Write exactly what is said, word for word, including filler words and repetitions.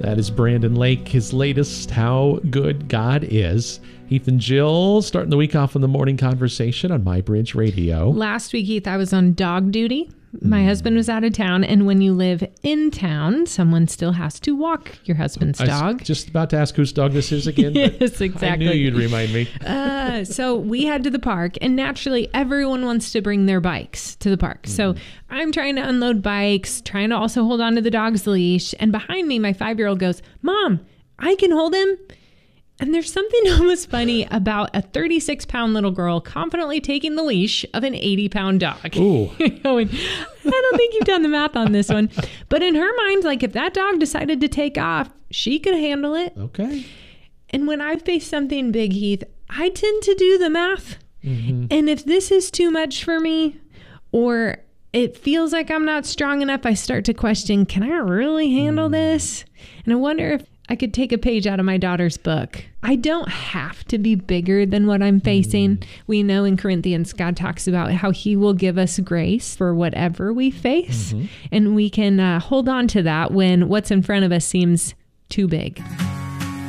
That is Brandon Lake, his latest, How Good God Is. Heath and Jill starting the week off in the morning conversation on My Bridge Radio. Last week, Heath, I was on dog duty. My mm. husband was out of town, and when you live in town, someone still has to walk your husband's I dog. was just about to ask whose dog this is again. Yes, exactly. I knew you'd remind me. uh, so we head to the park, and naturally, everyone wants to bring their bikes to the park. Mm. So I'm trying to unload bikes, trying to also hold on to the dog's leash, and behind me, my five-year-old goes, "Mom, I can hold him." And there's something almost funny about a thirty-six pound little girl confidently taking the leash of an eighty pound dog. Ooh. Going, I don't think you've done the math on this one. But in her mind, like if that dog decided to take off, she could handle it. Okay. And when I face something big, Heath, I tend to do the math. Mm-hmm. And if this is too much for me, or it feels like I'm not strong enough, I start to question, can I really handle mm. this? And I wonder if I could take a page out of my daughter's book. I don't have to be bigger than what I'm facing. Mm. We know in Corinthians, God talks about how he will give us grace for whatever we face. Mm-hmm. And we can uh, hold on to that when what's in front of us seems too big.